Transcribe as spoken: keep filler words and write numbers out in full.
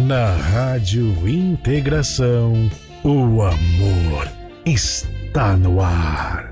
Na Rádio Integração, o amor está no ar.